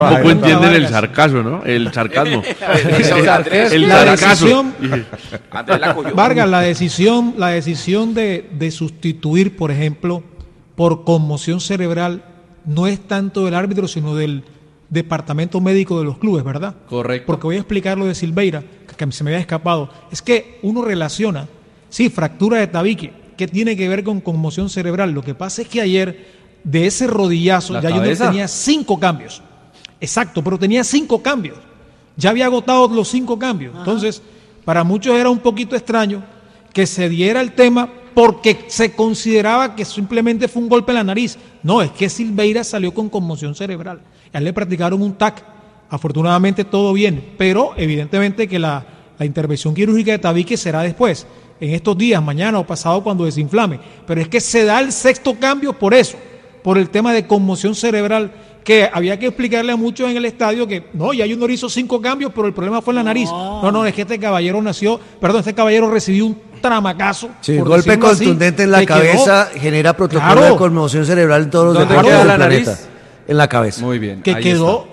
Tampoco entienden el sarcasmo, ¿no? El sarcasmo. El La sarcasmo. decisión, Vargas, la decisión de sustituir, por ejemplo, por conmoción cerebral, no es tanto del árbitro, sino del departamento médico de los clubes, ¿verdad? Correcto. Porque voy a explicar lo de Silveira, que se me había escapado. Es que uno relaciona, sí, fractura de tabique, que tiene que ver con conmoción cerebral. Lo que pasa es que ayer, de ese rodillazo, ya Junior tenía 5 cambios. Exacto, pero tenía 5 cambios. Ya había agotado los 5 cambios. Ajá. Entonces, para muchos era un poquito extraño que se diera el tema porque se consideraba que simplemente fue un golpe en la nariz. No, es que Silveira salió con conmoción cerebral. A él le practicaron un TAC. Afortunadamente todo bien, pero evidentemente que la intervención quirúrgica de tabique será después, en estos días, mañana o pasado cuando desinflame. Pero es que se da el 6º cambio por eso, por el tema de conmoción cerebral, que había que explicarle a muchos en el estadio que no, ya Junior hizo 5 cambios, pero el problema fue en la nariz. No, es que este caballero recibió un tramacazo. Sí, golpe contundente así, en la cabeza genera protocolo de conmoción cerebral en todos los deportes del planeta. En la cabeza. Muy bien. Que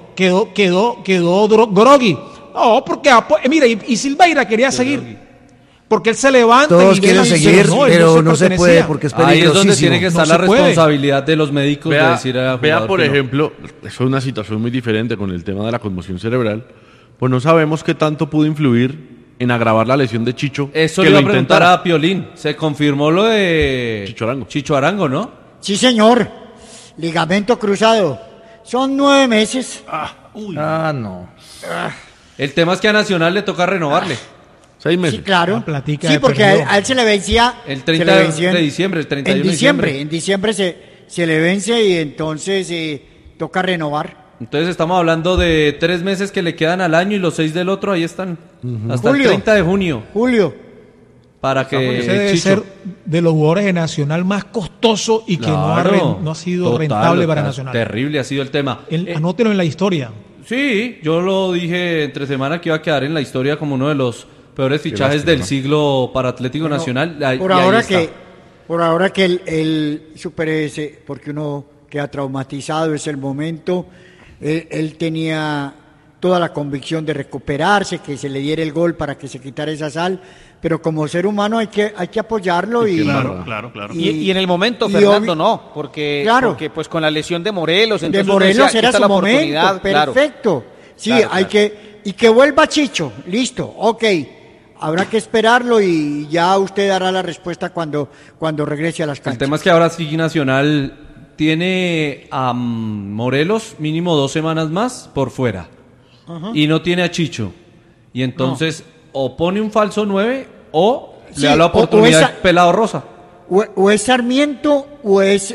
quedó groggy. No, porque mira, y Silveira quería seguir. Porque él se levanta todos y quieren seguir, pero no se puede porque es peligrosísimo. Ahí es donde tiene que estar la responsabilidad de los médicos de decir a Vea, por ejemplo, eso es una situación muy diferente con el tema de la conmoción cerebral. Pues no sabemos qué tanto pudo influir en agravar la lesión de Chicho. Eso le iba a preguntar a Piolín. Se confirmó lo de Chicho Arango, ¿no? Sí, señor. Ligamento cruzado. Son 9 meses. No. El tema es que a Nacional le toca renovarle. 6 meses. Sí, claro. Sí, porque a él se le vencía el 30 de diciembre, el 31 de diciembre. En diciembre se le vence y entonces toca renovar. Entonces estamos hablando de 3 meses que le quedan al año y los 6 del otro, ahí están. Hasta el 30 de junio. Julio. Para que ese debe ser de los jugadores de Nacional más costoso y que no ha sido rentable para Nacional. Terrible ha sido el tema. Anótelo en la historia. Sí, yo lo dije entre semana que iba a quedar en la historia como uno de los peores fichajes del siglo para Atlético Nacional. Por ahora que el supere ese, porque uno queda traumatizado, es el momento. Él tenía toda la convicción de recuperarse, que se le diera el gol para que se quitara esa sal, pero como ser humano hay que apoyarlo. Claro. Y en el momento, Fernando, no, porque pues con la lesión de Morelos, entonces de Morelos era su momento, perfecto. Sí, que vuelva Chicho, listo, ok. Habrá que esperarlo y ya usted dará la respuesta cuando regrese a las canchas. El tema es que ahora sí Nacional tiene a Morelos mínimo 2 semanas más por fuera. Ajá. Y no tiene a Chicho. Y entonces o pone un falso 9 o le da la oportunidad a Pelado Rosa. O es Sarmiento o es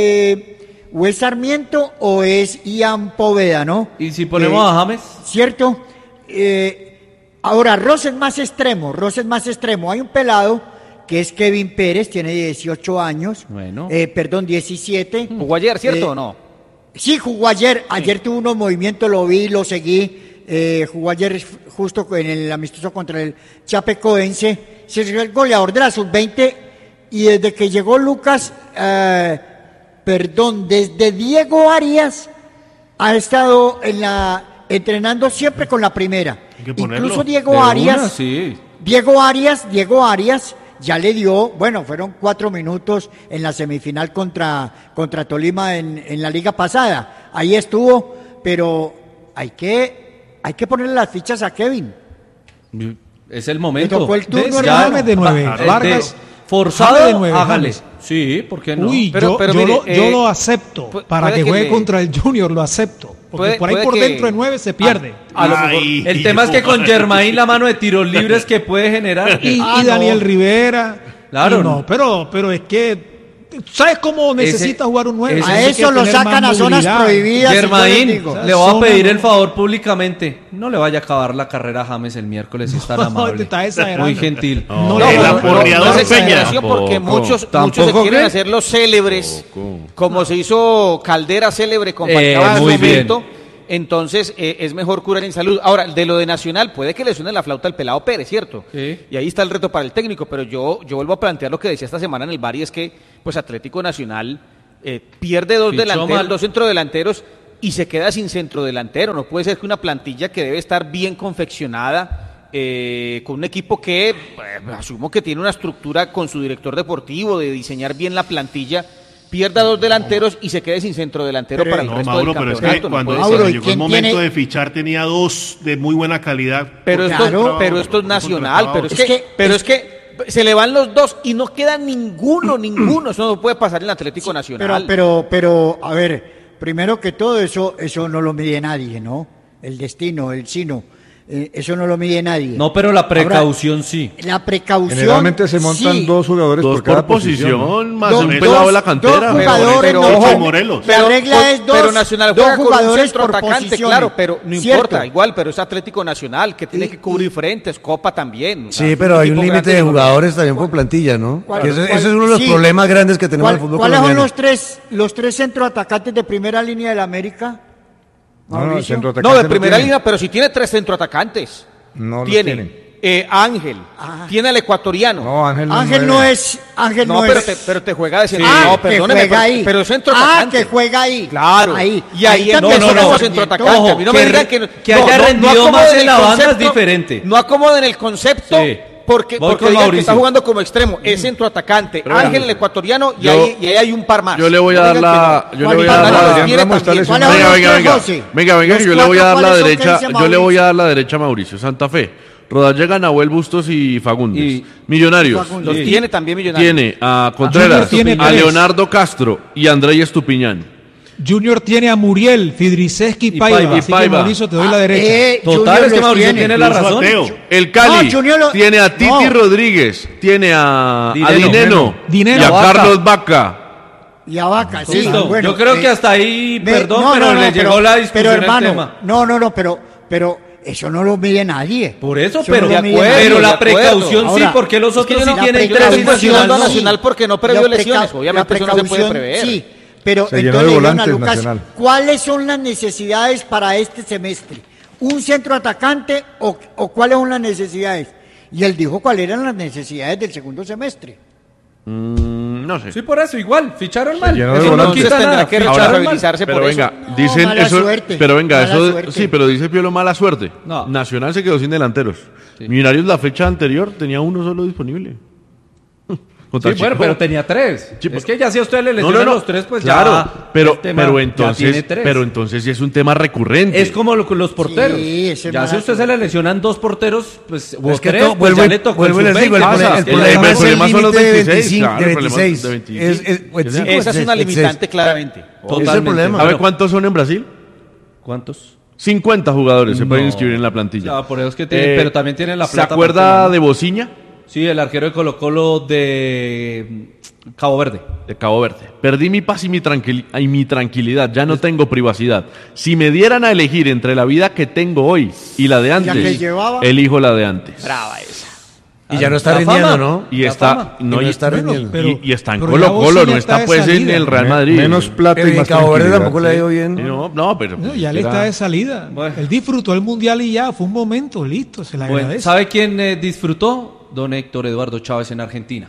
Ian Poveda, ¿no? Y si ponemos a James. ¿Cierto? Ahora, Rosa es más extremo. Hay un pelado que es Kevin Pérez, tiene 18 años. Bueno. 17. ¿Jugó ayer, cierto o no? Sí, jugó ayer. Ayer tuvo unos movimientos, lo vi, lo seguí. Jugó ayer justo en el amistoso contra el Chapecoense. Se es el goleador de la sub-20 y desde que llegó Lucas, desde Diego Arias ha estado entrenando siempre con la primera. Incluso Diego Arias ya le dio, fueron 4 minutos en la semifinal contra Tolima en la liga pasada. Ahí estuvo, pero hay que ponerle las fichas a Kevin. Es el momento. Le tocó el turno de 9. Vargas. Forzado de 9. Hágale. Sí, ¿por qué no? Yo lo acepto. Para que juegue contra el Junior, lo acepto. Porque por ahí por dentro de 9 se pierde. El tema es que con Germain la mano de tiros libres que puede generar. Y Daniel Rivera. Claro. No, pero es que ¿sabes cómo necesita jugar un 9? A eso lo sacan a zonas prohibidas. Germain, le voy a pedir el favor públicamente. No le vaya a acabar la carrera a James el miércoles si es tan amable. Muy gentil. El aporreador Peña. Porque muchos se quieren hacer los célebres, como se hizo Caldera célebre con Falcao en su momento. Entonces es mejor curar en salud. Ahora, de lo de Nacional, puede que le suene la flauta al Pelado Pérez, ¿cierto? Sí. Y ahí está el reto para el técnico, pero yo vuelvo a plantear lo que decía esta semana en el bar, y es que pues Atlético Nacional pierde 2 centrodelanteros y se queda sin centrodelantero. No puede ser que una plantilla que debe estar bien confeccionada, con un equipo que asumo que tiene una estructura con su director deportivo de diseñar bien la plantilla, pierda 2 delanteros y se quede sin centrodelantero para el resto Mauro, del campeonato. Pero es que cuando llegó el momento de fichar tenía 2 de muy buena calidad. Pero esto es nacional, pero es que se le van los 2 y no queda ninguno. Eso no puede pasar en el Atlético Nacional. Pero, a ver, primero que todo eso no lo mide nadie, ¿no? El destino, el sino. Eso no lo mide nadie. No, pero la precaución sí. La precaución. Generalmente se montan 2 jugadores por cada posición, más un pelado de la cantera. 2 jugadores, pero Morelos. La regla es 2. Pero Nacional juega con un centro por atacante, posiciones. claro, pero no Cierto. importa, igual, pero es Atlético Nacional que tiene que cubrir frentes, Copa también. Sí, pero hay un límite de jugadores también por plantilla, ¿no? Ese es uno de los problemas grandes que tenemos en el fútbol colombiano. ¿Cuáles son los tres centroatacantes de primera línea del América? No, de primera línea, pero si tiene 3 centroatacantes. No tiene Ángel, tiene al ecuatoriano. No, Ángel no es. Pero te juega de centro. No, perdóneme, pero es centroatacante. que juega ahí. Claro. Ahí. Y ahí no, centroatacante. Ojo, A mí no me digan que haya rendido más en la banda es diferente. No acomoden el concepto. Sí. Porque digan que está jugando como extremo, es centroatacante, Ángel el ecuatoriano y ahí hay un par más. Yo le voy a dar la Venga, yo le voy a dar la derecha, a Mauricio. Santa Fe, Rodallega, Nahuel Bustos y Fagundes. Millonarios. Los tiene también Millonarios. Tiene a Contreras, a Leonardo Castro y a Andrés Estupiñán. Junior tiene a Muriel, Fidriseski y Paiva. Así que Mauricio, te doy la derecha. Total, es que Mauricio tiene la razón. El Cali tiene a Titi Rodríguez, tiene a Dineno y a Carlos Vaca. Y a Vaca, sí. Bueno, yo creo que hasta ahí, pero le llegó la discusión hermano, al tema. pero eso no lo mide nadie. Por eso, no pero la precaución sí, porque los otros sí tienen 3 Nacional porque no previó lesiones. Obviamente eso no se puede prever. Sí. Pero se entonces le dijeron a Lucas, Nacional. ¿Cuáles son las necesidades para este semestre? ¿Un centro atacante o cuáles son las necesidades? Y él dijo cuáles eran las necesidades del segundo semestre. No sé. Sí, por eso, igual, ficharon mal. Eso no quita nada que responsabilizarse por eso. Dicen mala eso, suerte, pero venga, eso suerte. sí, pero dice Piolo mala suerte. No. Nacional se quedó sin delanteros. Sí. Millonarios la fecha anterior tenía uno solo disponible. Sí, bueno, pero tenía 3. Sí, es que ya si a usted le lesionan los 3, pues claro, ya. Pero entonces sí es un tema recurrente. Es como los porteros. Sí, ya si a usted se le lesionan 2 porteros, pues o 3, pues ya le tocó el problema son los 26. De 26. Esa es una limitante claramente. Totalmente. ¿Sabe cuántos son en Brasil? ¿Cuántos? 50 jugadores se pueden inscribir en la plantilla. No, por eso es que tienen, pero también tienen la plata. ¿Se acuerda de Bociña? Sí, el arquero de Colo-Colo de Cabo Verde. De Cabo Verde. Perdí mi paz y mi tranquilidad. Ya no tengo privacidad. Si me dieran a elegir entre la vida que tengo hoy y la de antes, elijo la de antes. Brava esa. Y ya no está rindiendo, ¿no? Y está rindiendo. Y está en Colo-Colo, no está pues en el Real Madrid. Menos plata y más Cabo Verde tampoco le ha ido bien. Pero ya le está de salida. Bueno. Él disfrutó el Mundial y ya, fue un momento, listo, se le agradece. ¿Sabe quién disfrutó? Don Héctor Eduardo Chávez en Argentina.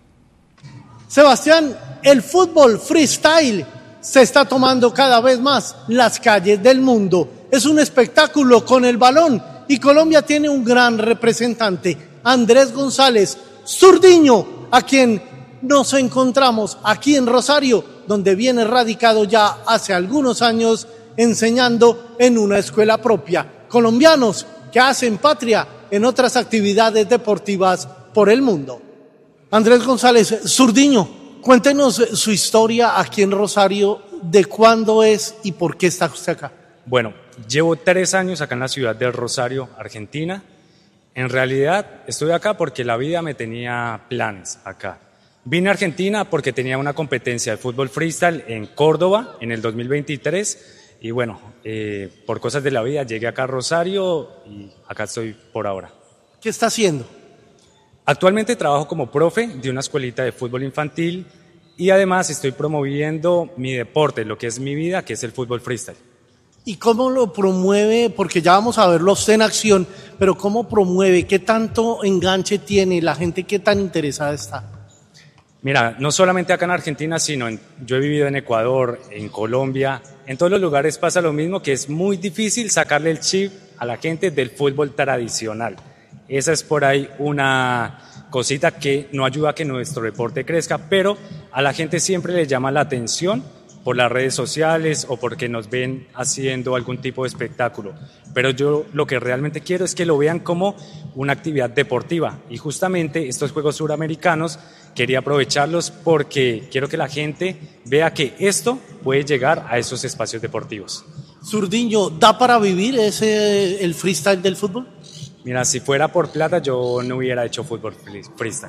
Sebastián, el fútbol freestyle se está tomando cada vez más las calles del mundo. Es un espectáculo con el balón y Colombia tiene un gran representante, Andrés González Zurdiño, a quien nos encontramos aquí en Rosario, donde viene radicado ya hace algunos años enseñando en una escuela propia. Colombianos que hacen patria en otras actividades deportivas por el mundo. Andrés González Zurdiño, cuéntenos su historia aquí en Rosario, de cuándo es y por qué está usted acá. Bueno, llevo 3 años acá en la ciudad de Rosario, Argentina. En realidad estoy acá porque la vida me tenía planes acá. Vine a Argentina porque tenía una competencia de fútbol freestyle en Córdoba en el 2023 y bueno, por cosas de la vida llegué acá a Rosario y acá estoy por ahora. ¿Qué está haciendo? Actualmente trabajo como profe de una escuelita de fútbol infantil y además estoy promoviendo mi deporte, lo que es mi vida, que es el fútbol freestyle. ¿Y cómo lo promueve? Porque ya vamos a verlo usted en acción, pero ¿cómo promueve? ¿Qué tanto enganche tiene la gente? ¿Qué tan interesada está? Mira, no solamente acá en Argentina, sino yo he vivido en Ecuador, en Colombia, en todos los lugares pasa lo mismo, que es muy difícil sacarle el chip a la gente del fútbol tradicional. Esa es por ahí una cosita que no ayuda a que nuestro deporte crezca, pero a la gente siempre le llama la atención por las redes sociales o porque nos ven haciendo algún tipo de espectáculo. Pero yo lo que realmente quiero es que lo vean como una actividad deportiva. Y justamente estos Juegos Suramericanos quería aprovecharlos porque quiero que la gente vea que esto puede llegar a esos espacios deportivos. Zurdiño, ¿da para vivir el freestyle del fútbol? Mira, si fuera por plata yo no hubiera hecho fútbol freestyle.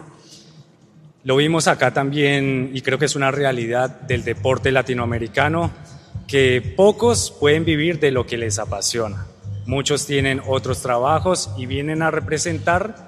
Lo vimos acá también y creo que es una realidad del deporte latinoamericano que pocos pueden vivir de lo que les apasiona. Muchos tienen otros trabajos y vienen a representar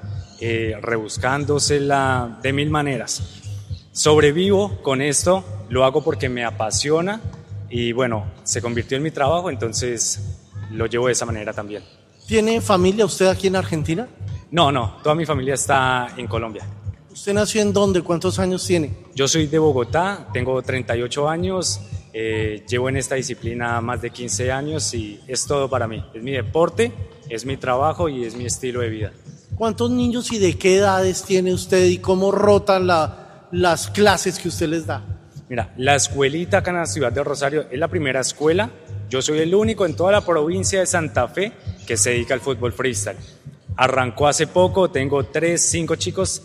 rebuscándosela de mil maneras. Sobrevivo con esto, lo hago porque me apasiona y bueno, se convirtió en mi trabajo, entonces lo llevo de esa manera también. ¿Tiene familia usted aquí en Argentina? No, toda mi familia está en Colombia. ¿Usted nació en dónde? ¿Cuántos años tiene? Yo soy de Bogotá, tengo 38 años, llevo en esta disciplina más de 15 años y es todo para mí. Es mi deporte, es mi trabajo y es mi estilo de vida. ¿Cuántos niños y de qué edades tiene usted y cómo rotan las clases que usted les da? Mira, la escuelita acá en la ciudad de Rosario es la primera escuela. Yo soy el único en toda la provincia de Santa Fe que se dedica al fútbol freestyle. Arrancó hace poco, tengo 5 chicos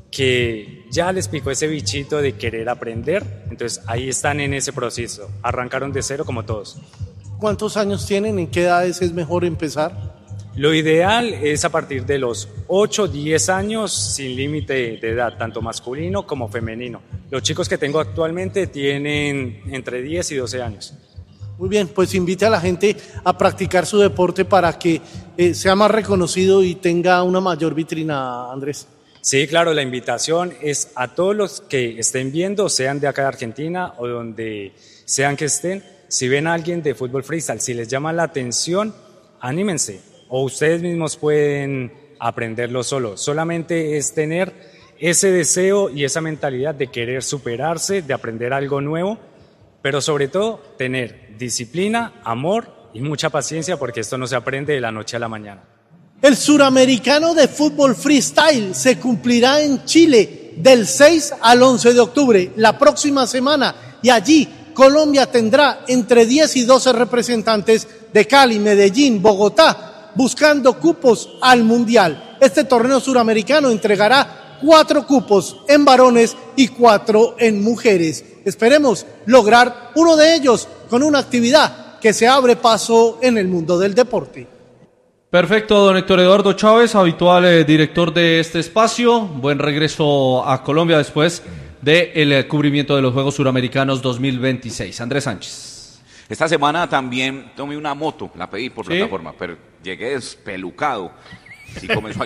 que ya les picó ese bichito de querer aprender, entonces ahí están en ese proceso, arrancaron de cero como todos. ¿Cuántos años tienen? ¿En qué edades es mejor empezar? Lo ideal es a partir de los 8, 10 años sin límite de edad, tanto masculino como femenino. Los chicos que tengo actualmente tienen entre 10 y 12 años. Muy bien, pues invite a la gente a practicar su deporte para que sea más reconocido y tenga una mayor vitrina, Andrés. Sí, claro, la invitación es a todos los que estén viendo, sean de acá de Argentina o donde sean que estén, si ven a alguien de fútbol freestyle, si les llama la atención, anímense, o ustedes mismos pueden aprenderlo solos. Solamente es tener ese deseo y esa mentalidad de querer superarse, de aprender algo nuevo, pero sobre todo tener disciplina, amor y mucha paciencia porque esto no se aprende de la noche a la mañana. El Suramericano de Fútbol Freestyle se cumplirá en Chile del 6 al 11 de octubre, la próxima semana, y allí Colombia tendrá entre 10 y 12 representantes de Cali, Medellín, Bogotá, buscando cupos al Mundial. Este torneo suramericano entregará 4 cupos en varones y 4 en mujeres. Esperemos lograr uno de ellos con una actividad que se abre paso en el mundo del deporte. Perfecto, don Héctor Eduardo Chávez, habitual director de este espacio. Buen regreso a Colombia después del cubrimiento de los Juegos Suramericanos 2026. Andrés Sánchez. Esta semana también tomé una moto, la pedí por plataforma, pero llegué despelucado. Sí comenzó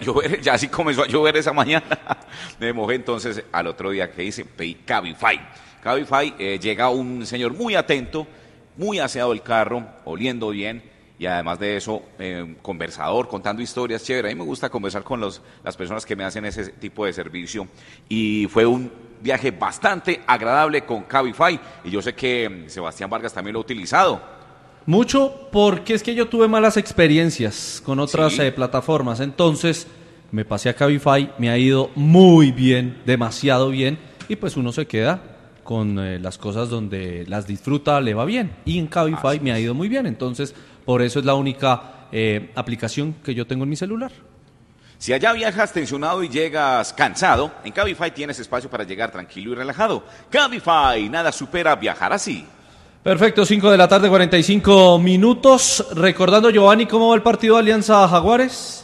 a llover esa mañana. Me mojé, entonces al otro día que hice, pedí Cabify. Cabify, llega un señor muy atento, muy aseado el carro, oliendo bien. Y además de eso, conversador, contando historias, chévere. A mí me gusta conversar con las personas que me hacen ese tipo de servicio. Y fue un viaje bastante agradable con Cabify. Y yo sé que Sebastián Vargas también lo ha utilizado. Mucho, porque es que yo tuve malas experiencias con otras plataformas. Entonces, me pasé a Cabify, me ha ido muy bien, demasiado bien. Y pues uno se queda con las cosas donde las disfruta, le va bien. Y en Cabify me ha ido muy bien. Entonces, por eso es la única aplicación que yo tengo en mi celular. Si allá viajas tensionado y llegas cansado, en Cabify tienes espacio para llegar tranquilo y relajado. Cabify, nada supera viajar así. Perfecto, 5 de la tarde, 45 minutos. Recordando, Giovanni, ¿cómo va el partido de Alianza Jaguares?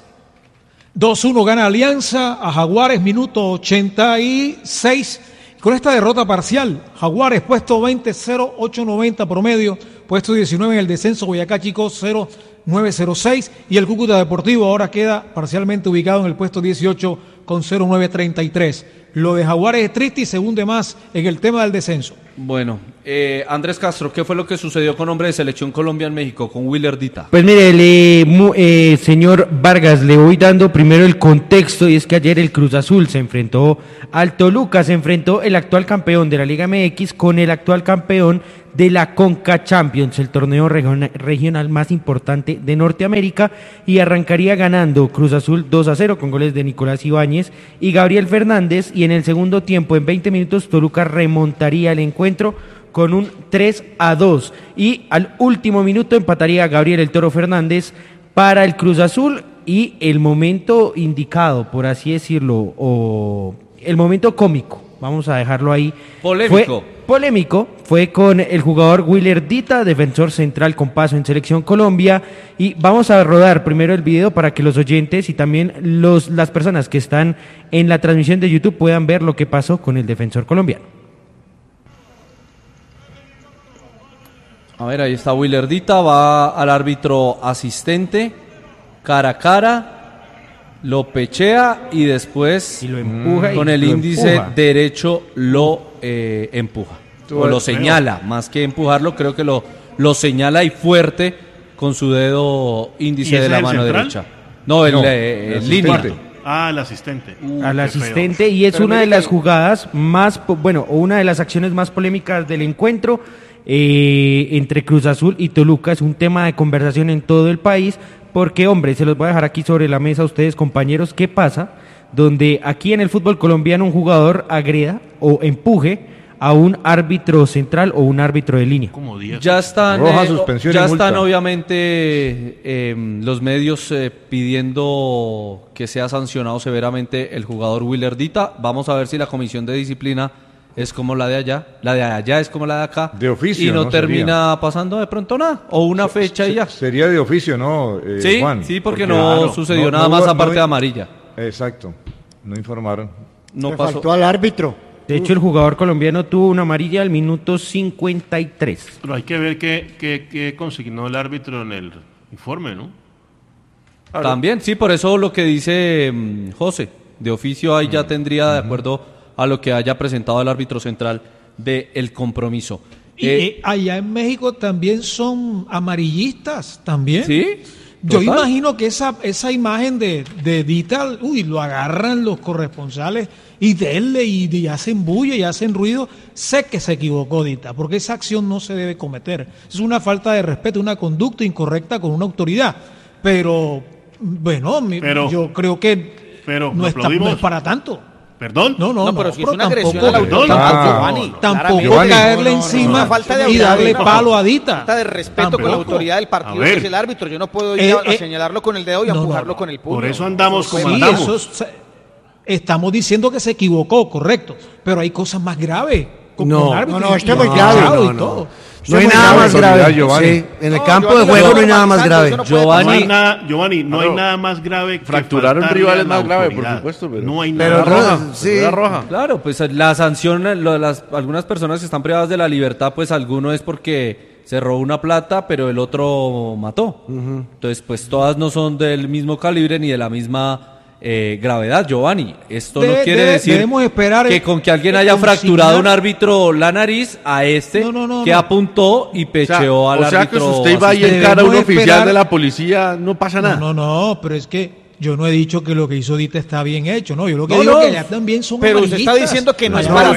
2-1 gana Alianza a Jaguares, minuto 86. Con esta derrota parcial, Jaguares puesto 20, 0,890 promedio, puesto 19 en el descenso, Boyacá Chico 0,906 y el Cúcuta Deportivo ahora queda parcialmente ubicado en el puesto 18 con 0,933. Lo de Jaguares es triste y se hunde más en el tema del descenso. Bueno, Andrés Castro, ¿qué fue lo que sucedió con hombre de Selección Colombia en México, con Willer Dita? Pues mire, señor Vargas, le voy dando primero el contexto, y es que ayer el Cruz Azul se enfrentó al Toluca, se enfrentó el actual campeón de la Liga MX con el actual campeón de la Conca Champions, el torneo regional más importante de Norteamérica, y arrancaría ganando Cruz Azul 2-0 con goles de Nicolás Ibáñez y Gabriel Fernández, y en el segundo tiempo, en 20 minutos, Toluca remontaría el encuentro con un 3-2, y al último minuto empataría Gabriel El Toro Fernández para el Cruz Azul, y el momento indicado, por así decirlo, o el momento cómico, vamos a dejarlo ahí, fue con el jugador Willer Dita, defensor central con paso en Selección Colombia, y vamos a rodar primero el video para que los oyentes y también las personas que están en la transmisión de YouTube puedan ver lo que pasó con el defensor colombiano. A ver, ahí está Willer Dita, va al árbitro asistente, cara a cara, lo pechea y después lo empuja con el índice derecho lo empuja. O lo señala, más que empujarlo, creo que lo señala y fuerte con su dedo índice de la mano derecha. No, el línea. El asistente. Al asistente, y es una de las jugadas más, una de las acciones más polémicas del encuentro entre Cruz Azul y Toluca. Es un tema de conversación en todo el país, porque, hombre, se los voy a dejar aquí sobre la mesa a ustedes, compañeros, ¿qué pasa? Donde aquí en el fútbol colombiano un jugador agreda o empuje a un árbitro central o un árbitro de línea. Ya están, obviamente los medios pidiendo que sea sancionado severamente el jugador Willer Dita. Vamos a ver si la comisión de disciplina es como la de allá es como la de acá, de oficio, y no termina pasando de pronto nada, o una fecha y ya. Sería de oficio, ¿no, sí, Juan? Sí, porque no sucedió nada más aparte de amarilla. Exacto, no informaron. No pasó. Faltó al árbitro. De hecho, el jugador colombiano tuvo una amarilla al minuto 53. Pero hay que ver qué consignó el árbitro en el informe, ¿no? Claro. También, sí, por eso lo que dice José, de oficio ahí ya tendría, de acuerdo a lo que haya presentado el árbitro central del compromiso. Y allá en México también son amarillistas, también. ¿Sí? Yo imagino que esa imagen de Dita, lo agarran los corresponsales y denle y hacen bulla y hacen ruido. Sé que se equivocó Dita, porque esa acción no se debe cometer. Es una falta de respeto, una conducta incorrecta con una autoridad. Pero, bueno, yo creo que no es para tanto. ¿Perdón? No, pero si es una agresión a la autoridad, Giovanni. Tampoco caerle encima y darle palo a Dita. Falta de respeto con la autoridad del partido, que es el árbitro. Yo no puedo ir a señalarlo con el dedo y empujarlo con el puño. Por eso andamos como andamos. Estamos diciendo que se equivocó, correcto. Pero hay cosas más graves. No, esto es muy grave. No hay nada más grave, Giovanni. Sí, en el campo de juego no hay nada más grave. Giovanni, no hay nada más grave. Fracturar un rival es más grave, por supuesto, pero no hay nada roja. Claro, pues la sanción, algunas personas que están privadas de la libertad, pues alguno es porque se robó una plata, pero el otro mató. Entonces, pues todas no son del mismo calibre ni de la misma gravedad, Giovanni. Esto no quiere decir que con que alguien haya fracturado a un árbitro la nariz, a que apuntó y pecheó al árbitro. O sea, que si usted va y encara a un oficial de la policía, no pasa nada. No, pero es que yo no he dicho que lo que hizo Dita está bien hecho, ¿no? Yo lo que digo es que allá también son pero usted está diciendo que no es para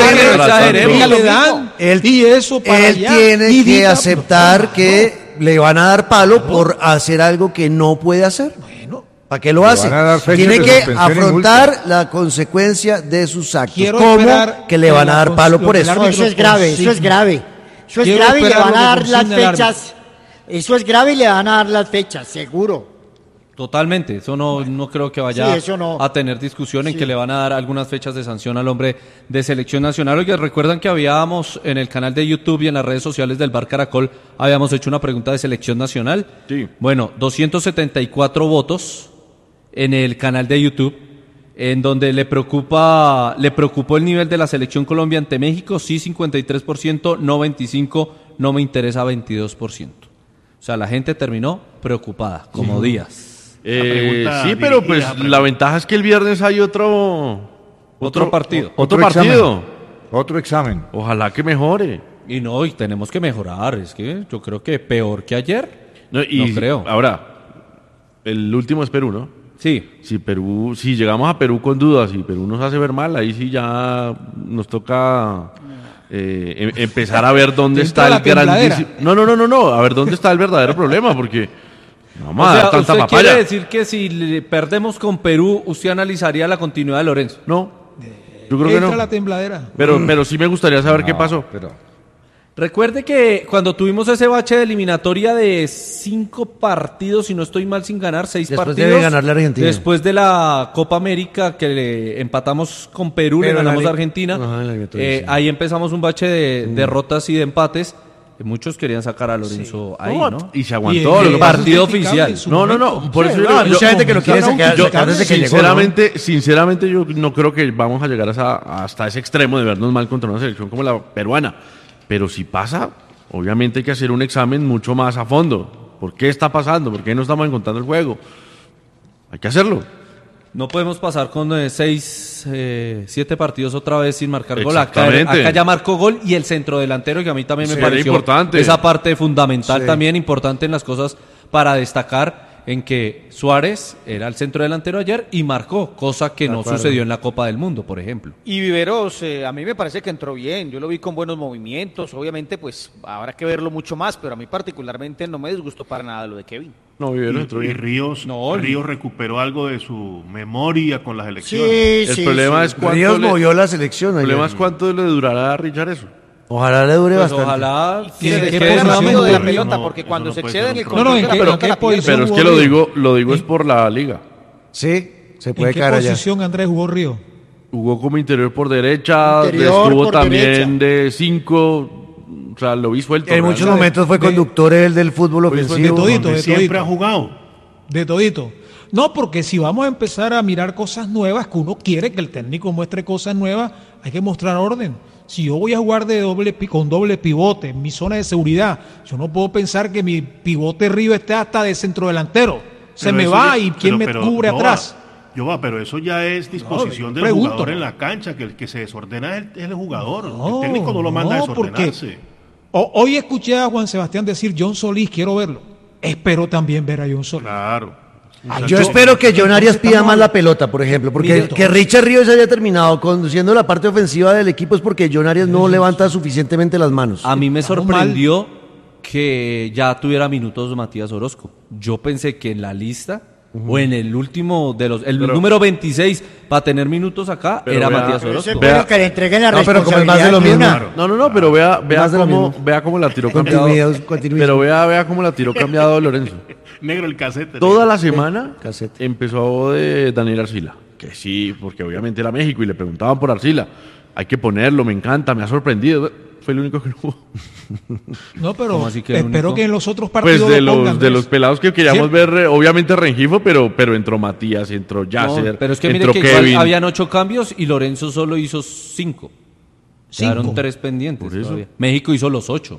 él tiene que aceptar que le van a dar palo por hacer algo que no puede hacer. ¿Para qué lo hace? Tiene que afrontar la consecuencia de sus actos. ¿Cómo? Que le van a dar palo por eso. No, eso es grave. Eso es grave y le van a dar las fechas. Eso es grave y le van a dar las fechas, seguro. Totalmente, eso no creo que vaya a tener discusión en que le van a dar algunas fechas de sanción al hombre de Selección Nacional. Oye, recuerdan que habíamos en el canal de YouTube y en las redes sociales del Bar Caracol, habíamos hecho una pregunta de Selección Nacional. Sí. Bueno, 274 votos en el canal de YouTube, en donde le preocupó el nivel de la Selección Colombia ante México, sí 53%, no 25%, no me interesa 22%. O sea, la gente terminó preocupada, como Díaz. Sí, pero pues la ventaja es que el viernes hay otro partido. Otro Otro examen. Ojalá que mejore. Y tenemos que mejorar. Es que yo creo que peor que ayer. No creo. Ahora, el último es Perú, ¿no? Sí. Si llegamos a Perú con dudas y Perú nos hace ver mal, ahí sí ya nos toca empezar a ver dónde está el grandísimo. No, a ver dónde está el verdadero problema, porque vamos a dar tanta ¿usted papaya. quiere decir que si perdemos con Perú, usted analizaría la continuidad de Lorenzo? No, yo creo que no. La tembladera. Pero sí me gustaría saber qué pasó. Recuerde que cuando tuvimos ese bache de eliminatoria de 5 partidos, si no estoy mal, sin ganar, 6 partidos. Después de ganar la Argentina. Después de la Copa América, que le empatamos con Perú, le ganamos a Argentina. Ahí empezamos un bache de derrotas y de empates. Muchos querían sacar a Lorenzo ahí, ¿no? Y se aguantó. El partido oficial. No. Por eso hay mucha gente que lo quiere sacar desde que llegó. Sinceramente, yo no creo que vamos a llegar hasta ese extremo de vernos mal contra una selección como la peruana. Pero si pasa, obviamente hay que hacer un examen mucho más a fondo. ¿Por qué está pasando? ¿Por qué no estamos encontrando el juego? Hay que hacerlo. No podemos pasar con 7 partidos otra vez sin marcar gol. Acá ya marcó gol y el centrodelantero, que a mí también me pareció importante. Esa parte fundamental también, importante en las cosas para destacar, en que Suárez era el centrodelantero ayer y marcó, cosa que no sucedió en la Copa del Mundo, por ejemplo. Y Viveros, a mí me parece que entró bien, yo lo vi con buenos movimientos, obviamente pues habrá que verlo mucho más, pero a mí particularmente no me disgustó para nada lo de Kevin. No, Viveros entró bien. Y Ríos recuperó algo de su memoria con las elecciones. El problema es cuánto Ríos movió la selección. El problema es cuánto le durará a Richard eso. Ojalá le dure bastante. Ojalá que de la pelota, porque cuando se excede en el control de la pelota, pero es que lo digo es por la liga. Sí, se puede caer allá. ¿En qué posición Andrés jugó Río? Jugó como interior por derecha, estuvo también de 5, o sea, lo vi suelto. En muchos momentos fue conductor del fútbol ofensivo. De todito. Siempre ha jugado. De todito. No, porque si vamos a empezar a mirar cosas nuevas, que uno quiere que el técnico muestre cosas nuevas, hay que mostrar orden. Si yo voy a jugar con doble pivote en mi zona de seguridad, yo no puedo pensar que mi pivote Río esté hasta de centrodelantero. Se me va y ¿quién me cubre atrás? Pero eso ya es disposición del jugador en la cancha, que el que se desordena es el jugador. El técnico no lo manda a desordenarse. Hoy escuché a Juan Sebastián decir John Solís, quiero verlo. Espero también ver a John Solís. Claro. Yo espero que John Arias pida más la pelota, por ejemplo, porque que Richard Ríos haya terminado conduciendo la parte ofensiva del equipo es porque John Arias no levanta suficientemente las manos. A mí me sorprendió que ya tuviera minutos Matías Orozco. Yo pensé que en la lista o en el último número 26 para tener minutos acá era Matías Orozco. Espero que le entreguen la responsabilidad. Pero como es más de lo mismo. No, pero vea cómo la tiró cambiado. Pero vea cómo la tiró cambiado Lorenzo. Negro el casete. Toda la semana empezó de Daniel Arcila. Que sí, porque obviamente era México y le preguntaban por Arcila. Hay que ponerlo, me encanta, me ha sorprendido. Fue el único que no hubo. No, pero espero que en los otros partidos pues de los pelados que queríamos ver, obviamente Rengifo, pero entró Matías, entró Yasser, pero es que mire que Kevin. Habían 8 cambios y Lorenzo solo hizo 5. Quedaron 3 pendientes. México hizo los 8.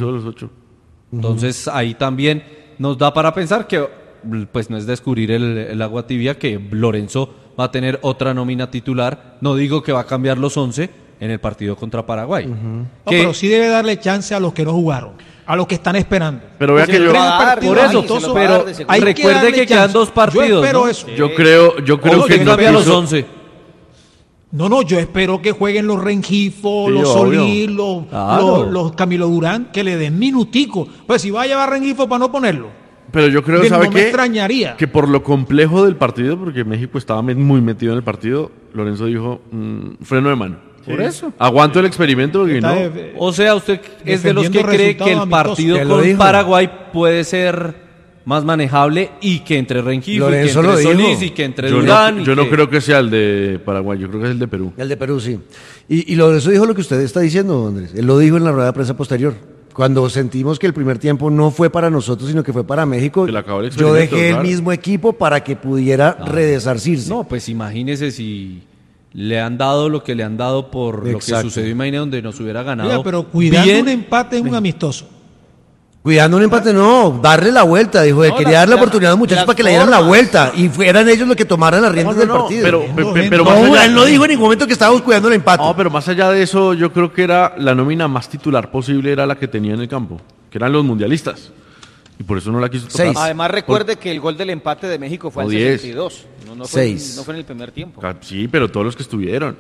Entonces ahí también nos da para pensar que pues no es descubrir el agua tibia, que Lorenzo va a tener otra nómina titular. No digo que va a cambiar los 11 en el partido contra Paraguay. Pero sí debe darle chance a los que no jugaron, a los que están esperando. Pero vea que recuerde que quedan 2 partidos. Yo espero eso. Yo creo que no cambia los 11. No, yo espero que jueguen los Rengifo, los Solís, los Camilo Durán, que le den minutico. Pues si va a llevar Rengifo para no ponerlo. Pero yo creo, ¿sabe qué? Me extrañaría. Que por lo complejo del partido, porque México estaba muy metido en el partido, Lorenzo dijo, freno de mano. Por eso. Aguanto el experimento porque no. O sea, usted es de los que cree que el partido con Paraguay puede ser más manejable y que entre Rengifo, y que entre Solís y que entre Durán. Yo no creo que sea el de Paraguay, yo creo que es el de Perú. El de Perú, sí. Y Lorenzo dijo lo que usted está diciendo, Andrés. Él lo dijo en la rueda de prensa posterior. Cuando sentimos que el primer tiempo no fue para nosotros, sino que fue para México, yo dejé el mismo equipo para que pudiera redesarcirse. No, pues imagínese si le han dado lo que le han dado por lo que sucedió, imagínese donde nos hubiera ganado. Mira, pero cuidando un empate en un amistoso. Cuidando un empate, no, darle la vuelta, dijo, quería darle la oportunidad a los muchachos para que le dieran la vuelta y fueran ellos los que tomaran las riendas del partido. Pero más allá, él no dijo en ningún momento que estábamos cuidando el empate. No, pero más allá de eso, yo creo que era la nómina más titular posible, era la que tenía en el campo, que eran los mundialistas. Y por eso no la quiso tocar. 6. Además, recuerde que el gol del empate de México fue al 62. No fue en el primer tiempo. Sí, pero todos los que estuvieron.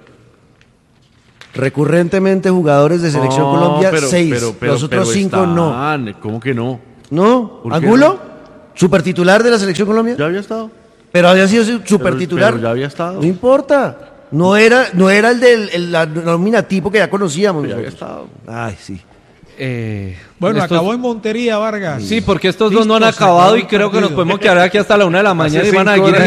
Recurrentemente jugadores de Selección Colombia, 6. Los otros 5 no. ¿Cómo que no? ¿No? ¿Angulo? ¿Supertitular de la Selección Colombia? Ya había estado. Pero había sido supertitular. Pero ya había estado. No importa. No era el de la nómina tipo que ya conocíamos. Ya había estado. Ay, sí. Bueno, acabó en Montería, Vargas. Sí, porque estos dos no han acabado y creo que nos podemos quedar aquí hasta la 1 de la mañana y van a seguir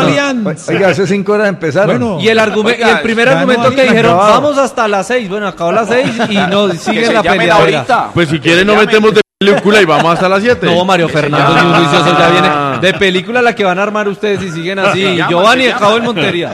Oiga, hace 5 horas empezaron. Bueno, y el primer argumento que dijeron, vamos hasta las 6. Bueno, acabó las 6 y no siguen la pelea. Pues si quieren, no metemos de película y vamos hasta las 7. No, Mario Fernando y un juicioso ya viene de película la que van a armar ustedes si siguen así. Giovanni acabó en Montería.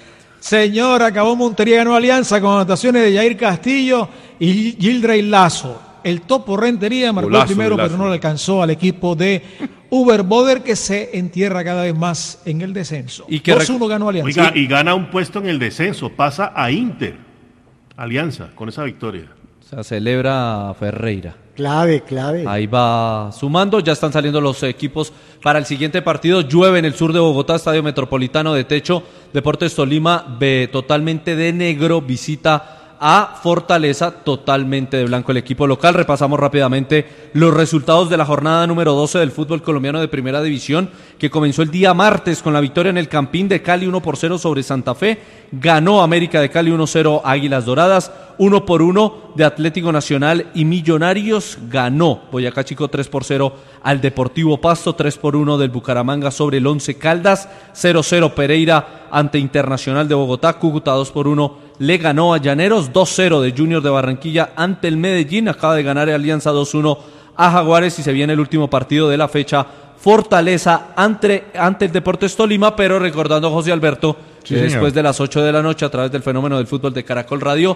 Señor, acabó Montería, ganó Alianza con anotaciones de Jair Castillo y Gildrey Lazo. El Topo Rentería marcó el primero, pero no le alcanzó al equipo de Uber Boder, que se entierra cada vez más en el descenso. 2-1 ganó Alianza. Oiga, y gana un puesto en el descenso, pasa a Inter. Alianza, con esa victoria. O sea, celebra Ferreira. Clave. Ahí va sumando, ya están saliendo los equipos para el siguiente partido. Llueve en el sur de Bogotá, Estadio Metropolitano de techo. Deportes Tolima, totalmente de negro, visita a Fortaleza, totalmente de blanco el equipo local. Repasamos rápidamente los resultados de la jornada número 12 del fútbol colombiano de Primera División, que comenzó el día martes con la victoria en el Campín de Cali 1-0 sobre Santa Fe. Ganó América de Cali 1-0 Águilas Doradas. 1-1 de Atlético Nacional y Millonarios. Ganó Boyacá Chico 3-0 al Deportivo Pasto. 3-1 del Bucaramanga sobre el Once Caldas. 0-0 Pereira ante Internacional de Bogotá. Cúcuta 2-1 le ganó a Llaneros. 2-0 de Junior de Barranquilla ante el Medellín. Acaba de ganar Alianza 2-1 a Jaguares y se viene el último partido de la fecha. Fortaleza ante el Deportes Tolima, pero recordando a José Alberto que después de las 8 de la noche, a través del fenómeno del fútbol de Caracol Radio,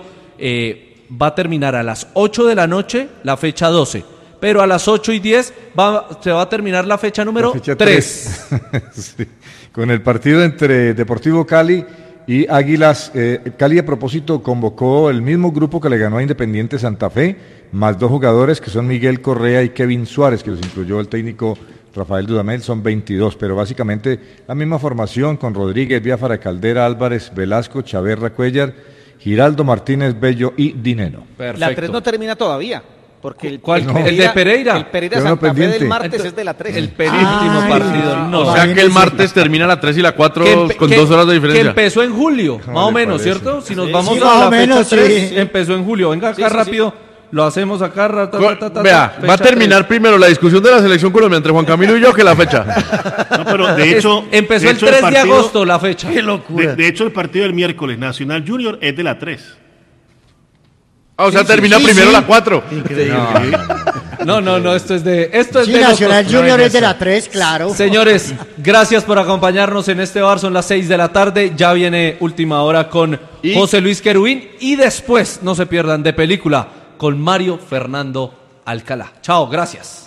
va a terminar a las 8 de la noche la fecha 12, pero a las 8:10 se va a terminar la fecha número 3. Sí. Con el partido entre Deportivo Cali y Águilas. Cali, a propósito, convocó el mismo grupo que le ganó a Independiente Santa Fe, más 2 jugadores que son Miguel Correa y Kevin Suárez, que los incluyó el técnico Rafael Dudamel. Son 22, pero básicamente la misma formación con Rodríguez, Biafara, Caldera, Álvarez, Velasco, Chaverra, Cuellar, Giraldo, Martínez, Bello y Dineno. Perfecto. La 3 no termina todavía. Porque el de Pereira. El Pereira Santa Fe del martes es de la 3. El penúltimo partido. No. O sea que el martes termina la 3 y la 4 con 2 horas de diferencia. Que empezó en julio, más o menos, ¿cierto? Si nos vamos a la fecha 3, empezó en julio. Venga acá rápido. Lo hacemos acá. Vea, va a terminar primero la discusión de la Selección Colombia entre Juan Camilo y yo que la fecha. No, pero de hecho... Empezó el 3 de agosto la fecha. ¡Qué locura! De hecho, el partido del miércoles, Nacional Junior, es de la 3. O sea, termina primero la 4. Increíble. No, esto es de Nacional Junior es de la 3, claro. Señores, gracias por acompañarnos en este bar. Son las 6 de la tarde. Ya viene Última Hora con José Luis Querubín. Y después, no se pierdan, de película con Mario Fernando Alcalá. Chao, gracias.